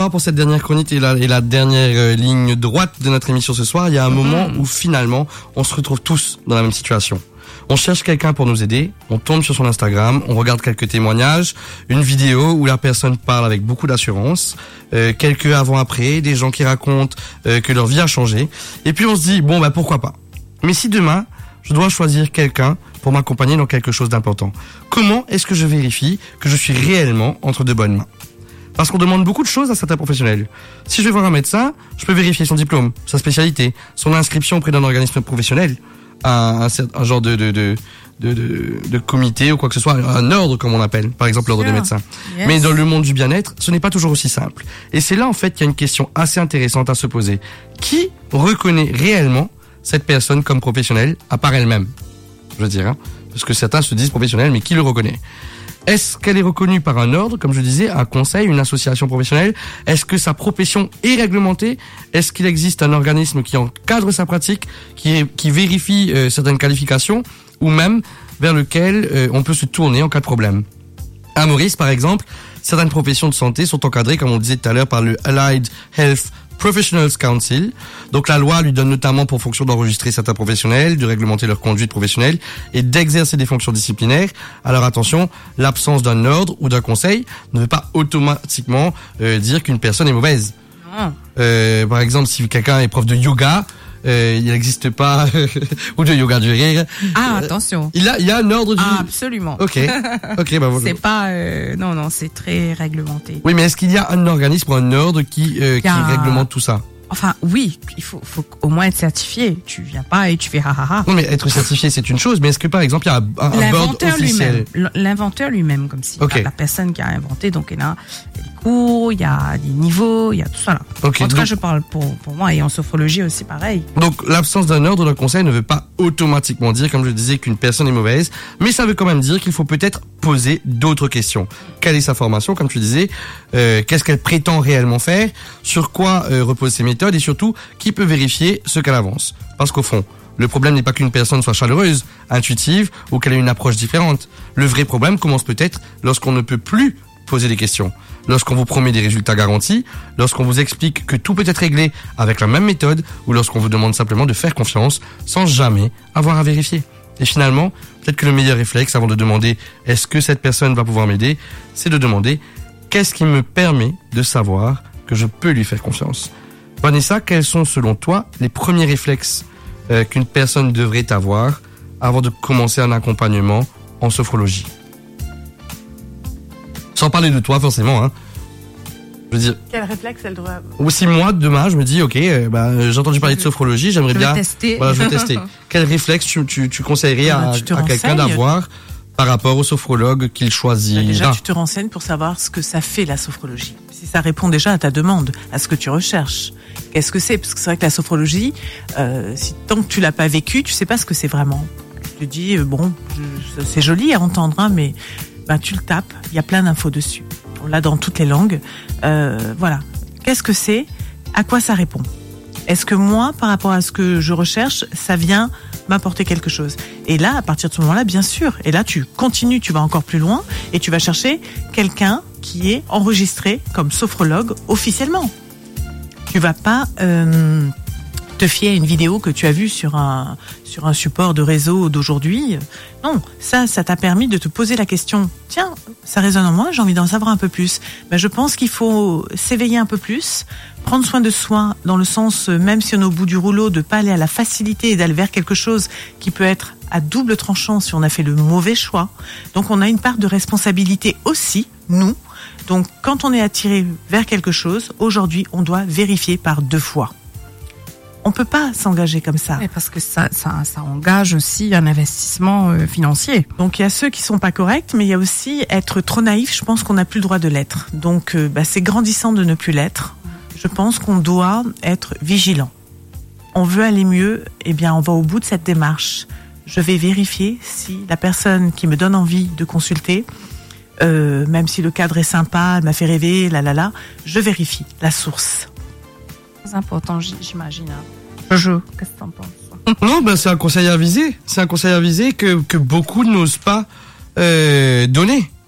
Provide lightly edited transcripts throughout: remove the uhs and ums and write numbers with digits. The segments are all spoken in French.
savoir, pour cette dernière chronique et la dernière ligne droite de notre émission ce soir, il y a un moment où finalement, on se retrouve tous dans la même situation. On cherche quelqu'un pour nous aider, on tombe sur son Instagram, on regarde quelques témoignages, une vidéo où la personne parle avec beaucoup d'assurance, quelques avant-après, des gens qui racontent que leur vie a changé, et puis on se dit, bon, pourquoi pas. Mais si demain, je dois choisir quelqu'un pour m'accompagner dans quelque chose d'important, comment est-ce que je vérifie que je suis réellement entre de bonnes mains ? Parce qu'on demande beaucoup de choses à certains professionnels. Si je vais voir un médecin, je peux vérifier son diplôme, sa spécialité, son inscription auprès d'un organisme professionnel, un genre de comité ou quoi que ce soit, un ordre comme on appelle, par exemple l'ordre des médecins. Yes. Mais dans le monde du bien-être, ce n'est pas toujours aussi simple. Et c'est là en fait qu'il y a une question assez intéressante à se poser. Qui reconnaît réellement cette personne comme professionnelle, à part elle-même ? Je veux dire, parce que certains se disent professionnels, mais qui le reconnaît ? Est-ce qu'elle est reconnue par un ordre, comme je disais, un conseil, une association professionnelle ? Est-ce que sa profession est réglementée ? Est-ce qu'il existe un organisme qui encadre sa pratique, qui vérifie certaines qualifications, ou même vers lequel on peut se tourner en cas de problème ? À Maurice, par exemple, certaines professions de santé sont encadrées, comme on disait tout à l'heure, par le Allied Health Professionals Council. Donc la loi lui donne notamment pour fonction d'enregistrer certains professionnels, de réglementer leur conduite professionnelle et d'exercer des fonctions disciplinaires. Alors attention, l'absence d'un ordre ou d'un conseil ne veut pas automatiquement dire qu'une personne est mauvaise. Par exemple, si quelqu'un est prof de yoga, il n'existe pas ou de yoga du rire. Attention. Il y a un ordre du... absolument. Ok, c'est pas non, c'est très réglementé. Oui, mais est-ce qu'il y a un organisme ou un ordre qui réglemente tout ça ? Enfin, oui, il faut au moins être certifié. Tu viens pas et tu fais ha. Non, mais être certifié, c'est une chose. Mais est-ce que, par exemple, il y a un board officiel ? L'inventeur lui-même, comme si okay. La personne qui a inventé, donc il y a des cours, il y a des niveaux, il y a tout ça là. Okay, en tout cas, je parle pour moi, et en sophrologie aussi, pareil. Donc, l'absence d'un ordre ou d'un conseil ne veut pas automatiquement dire, comme je le disais, qu'une personne est mauvaise, mais ça veut quand même dire qu'il faut peut-être poser d'autres questions. Quelle est sa formation, comme tu disais, qu'est-ce qu'elle prétend réellement faire, sur quoi reposent ses méthodes, et surtout, qui peut vérifier ce qu'elle avance. Parce qu'au fond, le problème n'est pas qu'une personne soit chaleureuse, intuitive, ou qu'elle ait une approche différente. Le vrai problème commence peut-être lorsqu'on ne peut plus poser des questions. Lorsqu'on vous promet des résultats garantis, lorsqu'on vous explique que tout peut être réglé avec la même méthode, ou lorsqu'on vous demande simplement de faire confiance sans jamais avoir à vérifier. Et finalement, peut-être que le meilleur réflexe avant de demander est-ce que cette personne va pouvoir m'aider, c'est de demander qu'est-ce qui me permet de savoir que je peux lui faire confiance. Vanessa, quels sont selon toi les premiers réflexes qu'une personne devrait avoir avant de commencer un accompagnement en sophrologie ? Sans parler de toi forcément, hein. Je veux dire. Quel réflexe elle doit avoir ? Aussi moi demain, je me dis ok, j'ai entendu parler de sophrologie, j'aimerais bien. Tester. Voilà, je vais tester. Quel réflexe tu conseillerais à quelqu'un d'avoir par rapport au sophrologue qu'il choisira ? Déjà, tu te renseignes pour savoir ce que ça fait la sophrologie. Si ça répond déjà à ta demande, à ce que tu recherches. Qu'est-ce que c'est ? Parce que c'est vrai que la sophrologie, tant que tu l'as pas vécu, tu sais pas ce que c'est vraiment. Tu te dis c'est joli à entendre, hein, mais tu le tapes. Il y a plein d'infos dessus. On l'a dans toutes les langues. Voilà. Qu'est-ce que c'est ? À quoi ça répond ? Est-ce que moi, par rapport à ce que je recherche, ça vient m'apporter quelque chose ? Et là, à partir de ce moment-là, bien sûr. Et là, tu continues, tu vas encore plus loin et tu vas chercher quelqu'un qui est enregistré comme sophrologue officiellement. Tu vas pas te fier à une vidéo que tu as vue sur un support de réseau d'aujourd'hui. Non, ça t'a permis de te poser la question. Tiens, ça résonne en moi, j'ai envie d'en savoir un peu plus. Je pense qu'il faut s'éveiller un peu plus, prendre soin de soi, dans le sens, même si on est au bout du rouleau, de pas aller à la facilité et d'aller vers quelque chose qui peut être à double tranchant si on a fait le mauvais choix. Donc on a une part de responsabilité aussi, nous. Donc quand on est attiré vers quelque chose, aujourd'hui, on doit vérifier par 2 fois. On peut pas s'engager comme ça. Mais parce que ça engage aussi un investissement financier. Donc il y a ceux qui sont pas corrects, mais il y a aussi être trop naïf. Je pense qu'on n'a plus le droit de l'être. Donc c'est grandissant de ne plus l'être. Je pense qu'on doit être vigilant. On veut aller mieux, on va au bout de cette démarche. Je vais vérifier si la personne qui me donne envie de consulter, même si le cadre est sympa, elle m'a fait rêver, je vérifie la source. C'est important, j'imagine. Jojo, qu'est-ce que t'en penses ? Non, c'est un conseil avisé. C'est un conseil avisé que beaucoup n'osent pas donner.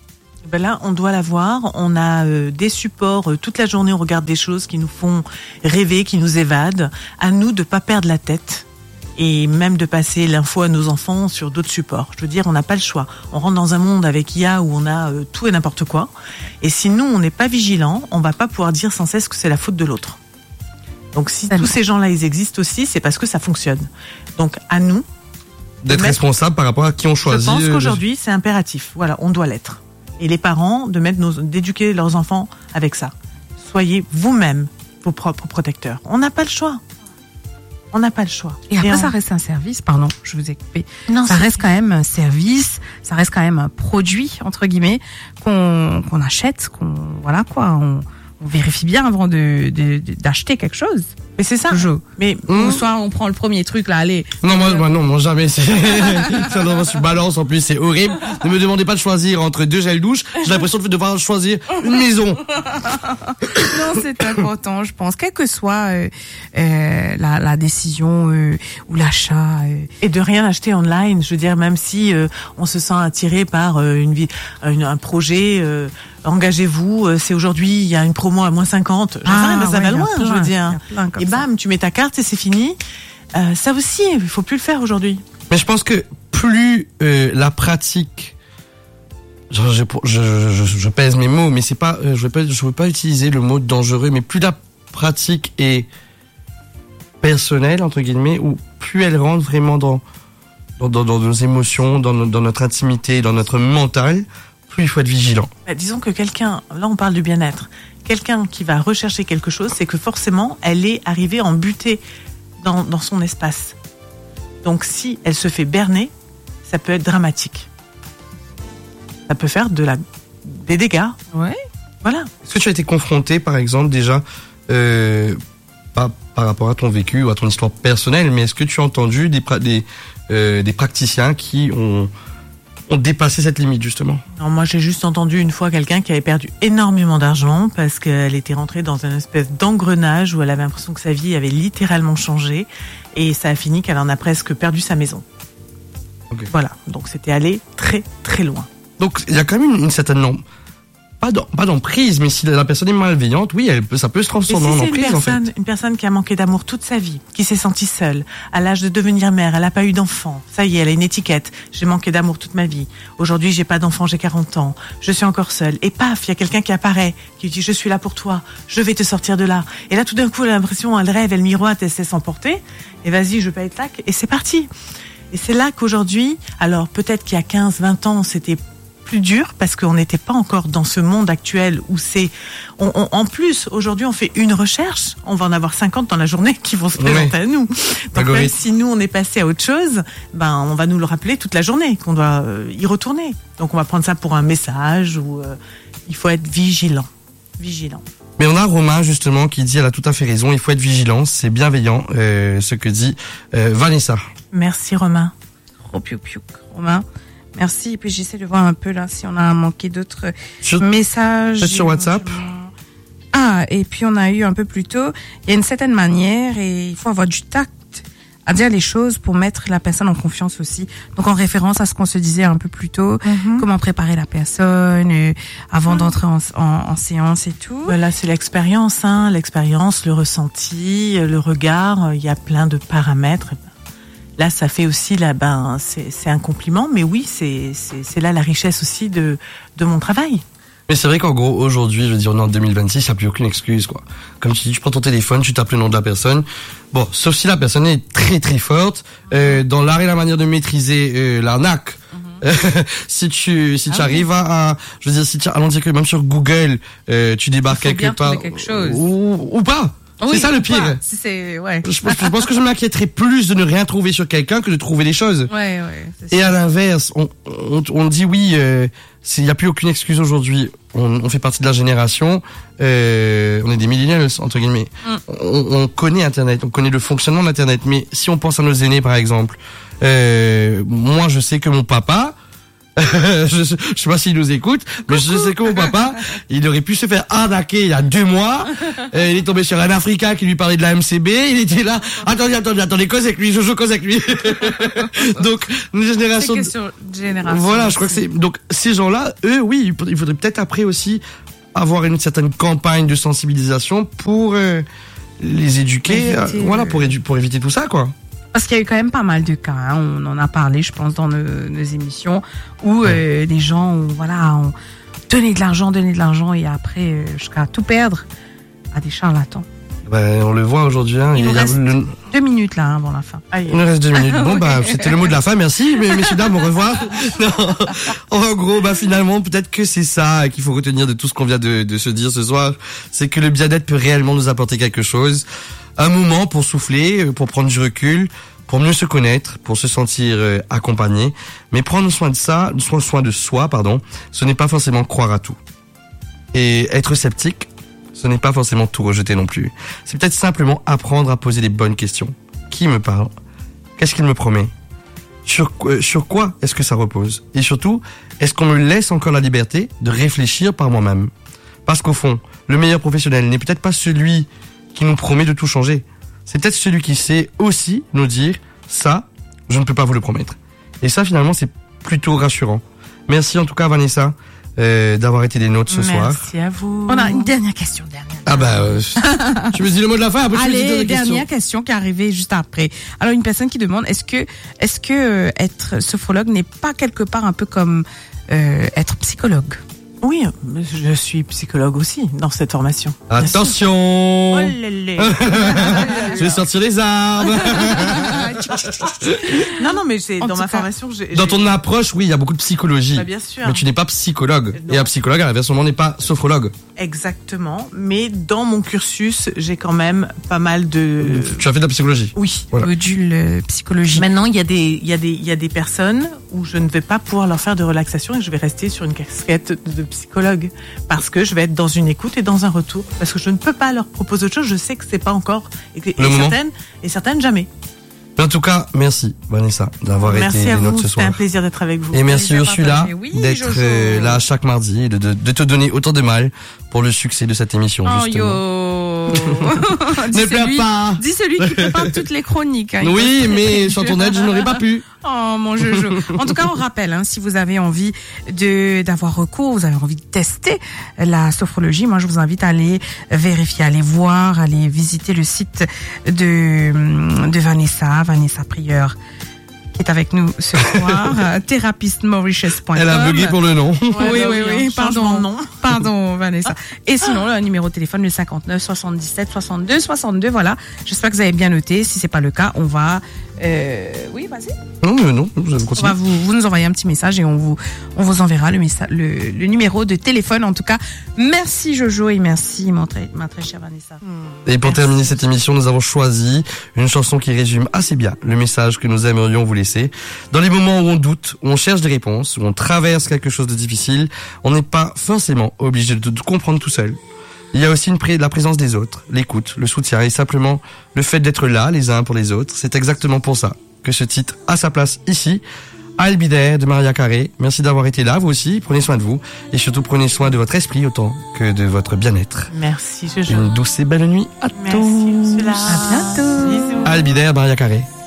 Ben là, on doit l'avoir. On a des supports. Toute la journée, on regarde des choses qui nous font rêver, qui nous évadent. À nous de pas perdre la tête et même de passer l'info à nos enfants sur d'autres supports. Je veux dire, on n'a pas le choix. On rentre dans un monde avec IA où on a tout et n'importe quoi. Et si nous, on n'est pas vigilant, on va pas pouvoir dire sans cesse que c'est la faute de l'autre. Donc si tous ces gens-là, ils existent aussi, c'est parce que ça fonctionne. Donc à nous d'être responsable par rapport à qui on choisit. Je pense qu'aujourd'hui, c'est impératif. Voilà, on doit l'être. Et les parents, d'éduquer leurs enfants avec ça. Soyez vous-même vos propres protecteurs. On n'a pas le choix. On n'a pas le choix. Et après, ça reste un service. Pardon, je vous ai coupé. Non, ça reste quand même un service. Ça reste quand même un produit, entre guillemets, qu'on achète, voilà quoi. On vérifie bien avant d'acheter quelque chose. Mais c'est ça. Toujours. Mais soit on prend le premier truc là, allez. Non, moi jamais. Ça je balance en plus, c'est horrible. Ne me demandez pas de choisir entre 2 gels douche. J'ai l'impression de devoir choisir une maison. Non, c'est important, je pense, quelle que soit la décision ou l'achat. Et de rien acheter online. Je veux dire, même si on se sent attiré par un projet. Engagez-vous, c'est aujourd'hui, il y a une promo à -50. Ça va loin, je veux dire. Et bam, tu mets ta carte et c'est fini. Ça aussi, il faut plus le faire aujourd'hui. Mais je pense que plus la pratique, je pèse mes mots, mais c'est pas, je veux pas utiliser le mot dangereux, mais plus la pratique est personnelle entre guillemets, ou plus elle rentre vraiment dans nos émotions, dans notre intimité, dans notre mental. Plus il faut être vigilant. Disons que quelqu'un, là on parle du bien-être, quelqu'un qui va rechercher quelque chose, c'est que forcément elle est arrivée en butée dans son espace. Donc si elle se fait berner, ça peut être dramatique. Ça peut faire des dégâts. Ouais. Voilà. Est-ce que tu as été confronté, par exemple, déjà, pas par rapport à ton vécu ou à ton histoire personnelle, mais est-ce que tu as entendu des praticiens qui ont dépassé cette limite, justement? Non, moi j'ai juste entendu une fois quelqu'un qui avait perdu énormément d'argent parce qu'elle était rentrée dans une espèce d'engrenage où elle avait l'impression que sa vie avait littéralement changé et ça a fini qu'elle en a presque perdu sa maison. Okay. Voilà, donc c'était allé très très loin. Donc il y a quand même une certaine pas d'emprise, mais si la personne est malveillante, oui, ça peut se transformer en emprise, en fait. Une personne qui a manqué d'amour toute sa vie, qui s'est sentie seule, à l'âge de devenir mère, elle n'a pas eu d'enfant. Ça y est, elle a une étiquette. J'ai manqué d'amour toute ma vie. Aujourd'hui, j'ai pas d'enfant, j'ai 40 ans. Je suis encore seule. Et paf, il y a quelqu'un qui apparaît, qui dit, je suis là pour toi. Je vais te sortir de là. Et là, tout d'un coup, elle a l'impression, elle rêve, elle miroite, elle sait s'emporter. Et vas-y, je paye tac. Et c'est parti. Et c'est là qu'aujourd'hui, alors peut-être qu'il y a 15, 20 ans, c'était plus dur parce qu'on n'était pas encore dans ce monde actuel où c'est en plus aujourd'hui on fait une recherche, on va en avoir 50 dans la journée qui vont se présenter à nous. Donc même si nous on est passé à autre chose, on va nous le rappeler toute la journée qu'on doit y retourner. Donc on va prendre ça pour un message ou il faut être vigilant. Mais on a Romain justement qui dit, elle a tout à fait raison, il faut être vigilant, c'est bienveillant ce que dit Vanessa. Merci Romain. Romain. Merci. Et puis j'essaie de voir un peu là si on a manqué d'autres messages. Sur WhatsApp. Et puis on a eu un peu plus tôt. Il y a une certaine manière et il faut avoir du tact à dire les choses pour mettre la personne en confiance aussi. Donc en référence à ce qu'on se disait un peu plus tôt, comment préparer la personne avant d'entrer en séance et tout. Là c'est l'expérience, l'expérience, le ressenti, le regard. Il y a plein de paramètres. Là, ça fait aussi c'est un compliment, mais oui, c'est là la richesse aussi de mon travail. Mais c'est vrai qu'en gros, aujourd'hui, je veux dire, on est en 2026, il n'y a plus aucune excuse, quoi. Comme tu dis, tu prends ton téléphone, tu tapes le nom de la personne. Bon, sauf si la personne est très très forte, dans l'art et la manière de maîtriser l'arnaque. Si tu arrives à, je veux dire, allons dire que même sur Google, tu débarques quelque part. Quelque chose. Ou pas. Oui, c'est ça le pire. Je pense que je m'inquiéterais plus de ne rien trouver sur quelqu'un que de trouver des choses. Ouais. Et à l'inverse, on dit oui, il n'y a plus aucune excuse aujourd'hui. On fait partie de la génération, on est des millennials entre guillemets. On connaît Internet, on connaît le fonctionnement d'Internet. Mais si on pense à nos aînés par exemple, moi je sais que mon papa, je sais pas s'il nous écoute, mais je sais que mon papa, il aurait pu se faire arnaquer il y a 2 mois. Il est tombé sur un Africain qui lui parlait de la MCB. Il était là. Attendez, cause avec lui, Jojo, cause avec lui. Donc, une génération. C'est question de génération. Voilà, je crois que c'est. Donc, ces gens-là, eux, oui, il faudrait peut-être après aussi avoir une certaine campagne de sensibilisation pour les éduquer. Voilà, pour éviter tout ça, quoi. Parce qu'il y a eu quand même pas mal de cas, hein. On en a parlé, je pense, dans nos émissions, où les gens ont donné de l'argent et après, jusqu'à tout perdre à des charlatans. On le voit aujourd'hui. Hein, il nous reste 2 minutes là, avant la fin. Il nous reste 2 minutes. Bon, c'était le mot de la fin. Merci, messieurs, dames, au revoir. Non. En gros, finalement, peut-être que c'est ça qu'il faut retenir de tout ce qu'on vient de se dire ce soir. C'est que le bien-être peut réellement nous apporter quelque chose. Un moment pour souffler, pour prendre du recul, pour mieux se connaître, pour se sentir accompagné. Mais prendre soin de soi, ce n'est pas forcément croire à tout. Et être sceptique, ce n'est pas forcément tout rejeter non plus. C'est peut-être simplement apprendre à poser les bonnes questions. Qui me parle? Qu'est-ce qu'il me promet? Sur quoi est-ce que ça repose? Et surtout, est-ce qu'on me laisse encore la liberté de réfléchir par moi-même? Parce qu'au fond, le meilleur professionnel n'est peut-être pas celui qui nous promet de tout changer. C'est peut-être celui qui sait aussi nous dire ça, je ne peux pas vous le promettre. Et ça, finalement, c'est plutôt rassurant. Merci en tout cas, Vanessa, d'avoir été des nôtres ce soir. Merci à vous. On a une dernière question. Tu me dis le mot de la fin. Après allez, dernière question qui est arrivée juste après. Alors, une personne qui demande, est-ce que être sophrologue n'est pas quelque part un peu comme être psychologue? Oui, je suis psychologue aussi dans cette formation. Attention! Oh lélé. Je vais sortir les armes. Non, mais c'est dans ma formation. Dans ton approche, oui, il y a beaucoup de psychologie. Bien sûr. Mais tu n'es pas psychologue. Non. Et un psychologue, à l'inverse, n'est pas sophrologue. Exactement. Mais dans mon cursus, j'ai quand même pas mal de. Tu as fait de la psychologie. Oui. Voilà. Module psychologie. Maintenant, il y a des personnes où je ne vais pas pouvoir leur faire de relaxation et je vais rester sur une casquette de psychologue parce que je vais être dans une écoute et dans un retour parce que je ne peux pas leur proposer autre chose. Je sais que c'est pas encore et certaines jamais. Mais en tout cas, merci Vanessa d'avoir été Merci à vous. nôtre ce soir. C'était un plaisir d'être avec vous. Et merci Ursula d'être Jojo. là chaque mardi et de te donner autant de mal pour le succès de cette émission. Justement. Ne pleure pas. Dis celui qui prépare toutes les chroniques. Hein, oui, mais sans ton aide, je n'aurais pas pu. Oh mon Jojo. En tout cas, on rappelle, si vous avez envie d'avoir recours, vous avez envie de tester la sophrologie, moi je vous invite à aller vérifier, aller voir, aller visiter le site de Vanessa Prieur, qui est avec nous ce soir, thérapeutemauritius.com. Elle a bugué pour le nom. Oui, pardon Vanessa. Et sinon, le numéro de téléphone, le 59 77 62 62, voilà. J'espère que vous avez bien noté. Si c'est pas le cas, on va... oui, vas-y. Non, vous allez continuer. On va vous nous envoyer un petit message et on vous enverra le numéro de téléphone. En tout cas, merci Jojo et merci ma très chère Vanessa. Et pour terminer cette émission, nous avons choisi une chanson qui résume assez bien le message que nous aimerions vous laisser. Dans les moments où on doute, où on cherche des réponses, où on traverse quelque chose de difficile, on n'est pas forcément obligé de tout comprendre tout seul. Il y a aussi la présence des autres, l'écoute, le soutien et simplement le fait d'être là les uns pour les autres. C'est exactement pour ça que ce titre a sa place ici. I'll Be There de Mariah Carey. Merci d'avoir été là, vous aussi. Prenez soin de vous et surtout prenez soin de votre esprit autant que de votre bien-être. Merci Jojo. Une douce et belle nuit à tous. Merci Ursula. À bientôt. Bisous. I'll Be There, Mariah Carey.